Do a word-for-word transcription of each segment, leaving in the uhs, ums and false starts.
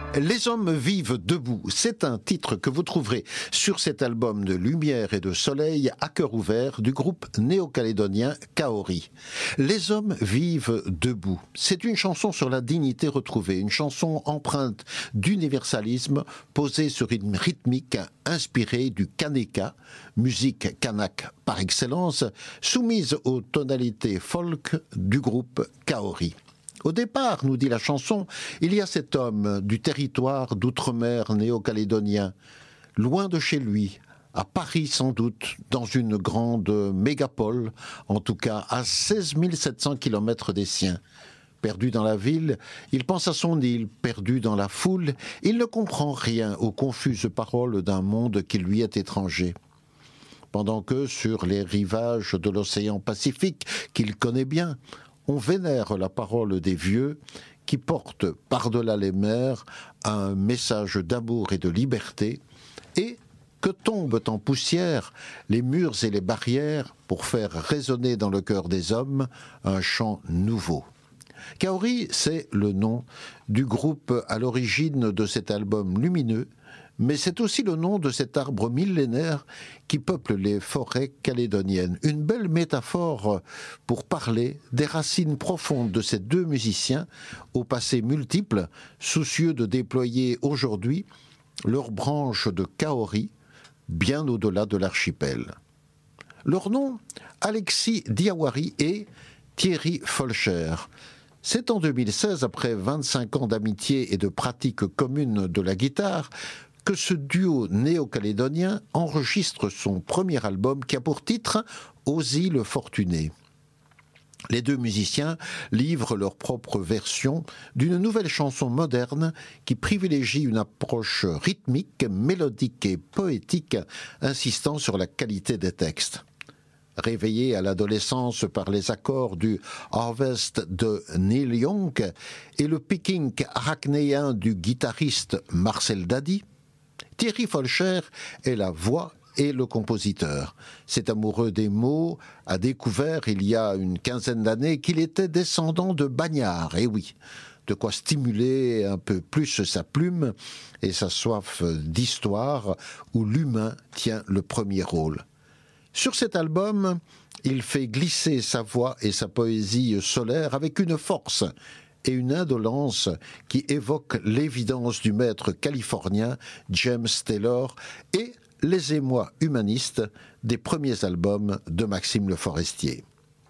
Les hommes vivent debout, c'est un titre que vous trouverez sur cet album de lumière et de soleil à cœur ouvert du groupe néo-calédonien Kaori. Les hommes vivent debout, c'est une chanson sur la dignité retrouvée, une chanson empreinte d'universalisme posée sur une rythmique inspirée du kaneka, musique kanak par excellence, soumise aux tonalités folk du groupe Kaori. Au départ, nous dit la chanson, il y a cet homme du territoire d'outre-mer néo-calédonien, loin de chez lui, à Paris sans doute, dans une grande mégapole, en tout cas à seize mille sept cents kilomètres des siens. Perdu dans la ville, il pense à son île, perdu dans la foule, il ne comprend rien aux confuses paroles d'un monde qui lui est étranger. Pendant que, sur les rivages de l'océan Pacifique, qu'il connaît bien, on vénère la parole des vieux qui portent par-delà les mers un message d'amour et de liberté et que tombent en poussière les murs et les barrières pour faire résonner dans le cœur des hommes un chant nouveau. Kaori, c'est le nom du groupe à l'origine de cet album lumineux, mais c'est aussi le nom de cet arbre millénaire qui peuple les forêts calédoniennes. Une belle métaphore pour parler des racines profondes de ces deux musiciens, au passé multiple, soucieux de déployer aujourd'hui leur branche de Kaori, bien au-delà de l'archipel. Leur nom, Alexis Diawari et Thierry Folcher. C'est en deux mille seize, après vingt-cinq ans d'amitié et de pratique commune de la guitare, que ce duo néo-calédonien enregistre son premier album qui a pour titre « Aux îles fortunées ». Les deux musiciens livrent leur propre version d'une nouvelle chanson moderne qui privilégie une approche rythmique, mélodique et poétique, insistant sur la qualité des textes. Réveillé à l'adolescence par les accords du Harvest de Neil Young et le picking arachnéen du guitariste Marcel Dady, Thierry Folcher est la voix et le compositeur. Cet amoureux des mots a découvert il y a une quinzaine d'années qu'il était descendant de Bagnard, et oui, de quoi stimuler un peu plus sa plume et sa soif d'histoire où l'humain tient le premier rôle. Sur cet album, il fait glisser sa voix et sa poésie solaire avec une force et une indolence qui évoquent l'évidence du maître californien James Taylor et les émois humanistes des premiers albums de Maxime Le Forestier.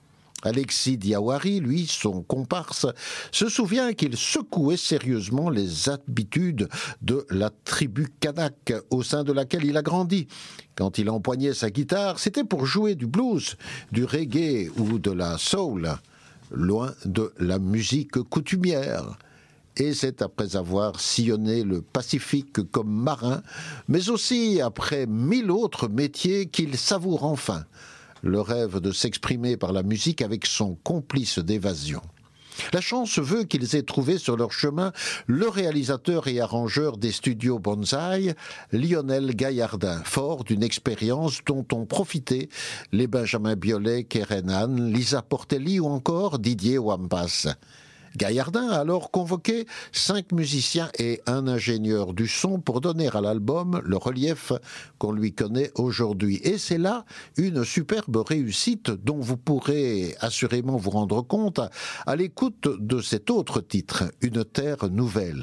Alexis Diawari, lui, son comparse, se souvient qu'il secouait sérieusement les habitudes de la tribu kanak au sein de laquelle il a grandi. Quand il empoignait sa guitare, c'était pour jouer du blues, du reggae ou de la soul, loin de la musique coutumière. Et c'est après avoir sillonné le Pacifique comme marin, mais aussi après mille autres métiers qu'il savoure enfin le rêve de s'exprimer par la musique avec son complice d'évasion. La chance veut qu'ils aient trouvé sur leur chemin le réalisateur et arrangeur des studios Bonsaï, Lionel Gaillardin, fort d'une expérience dont ont profité les Benjamin Biolay, Keren Han, Lisa Portelli ou encore Didier Wampas. Gaillardin a alors convoqué cinq musiciens et un ingénieur du son pour donner à l'album le relief qu'on lui connaît aujourd'hui. Et c'est là une superbe réussite dont vous pourrez assurément vous rendre compte à l'écoute de cet autre titre, Une terre nouvelle.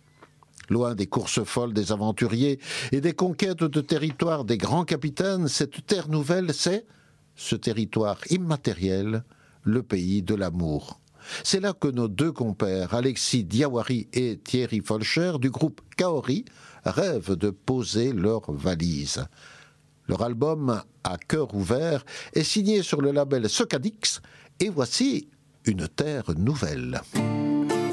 Loin des courses folles des aventuriers et des conquêtes de territoire des grands capitaines, cette terre nouvelle, c'est ce territoire immatériel, le pays de l'amour. C'est là que nos deux compères, Alexis Diawari et Thierry Folcher, du groupe Kaori, rêvent de poser leurs valises. Leur album, à cœur ouvert, est signé sur le label Socadix, et voici Une terre nouvelle.